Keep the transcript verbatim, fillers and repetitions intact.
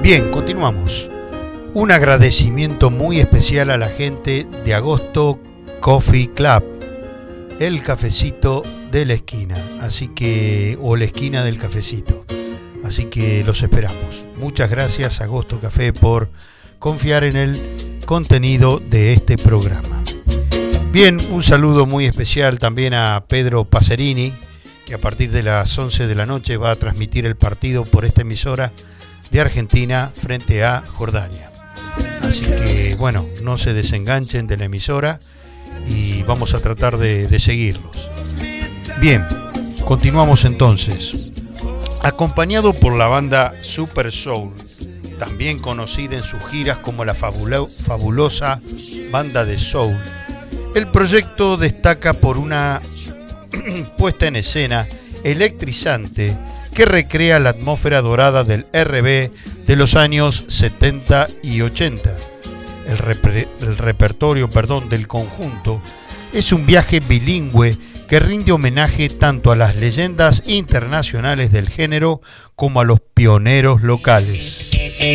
Bien, continuamos. Un agradecimiento muy especial a la gente de Agosto Coffee Club, el cafecito de la esquina, así que, o la esquina del cafecito. Así que los esperamos. Muchas gracias, Agosto Café, por confiar en el contenido de este programa. Bien, un saludo muy especial también a Pedro Pacerini, que a partir de las once de la noche va a transmitir el partido por esta emisora de Argentina frente a Jordania. Así que, bueno, no se desenganchen de la emisora y vamos a tratar de, de seguirlos. Bien, continuamos entonces. Acompañado por la banda Super Soul, también conocida en sus giras como la fabulo- fabulosa banda de soul, el proyecto destaca por una puesta en escena electrizante que recrea la atmósfera dorada del R B de los años setenta y ochenta. El, repre- el repertorio perdón, del conjunto es un viaje bilingüe que rinde homenaje tanto a las leyendas internacionales del género como a los pioneros locales.